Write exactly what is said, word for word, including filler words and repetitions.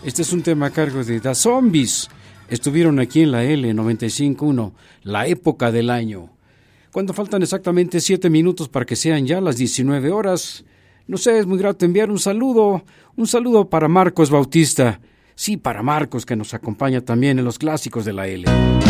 Este es un tema a cargo de The Zombies. Estuvieron aquí en la L noventa y cinco punto uno, la época del año. Cuando faltan exactamente siete minutos para que sean ya las diecinueve horas, no sé, es muy grato enviar un saludo, un saludo para Marcos Bautista. Sí, para Marcos, que nos acompaña también en los clásicos de la L.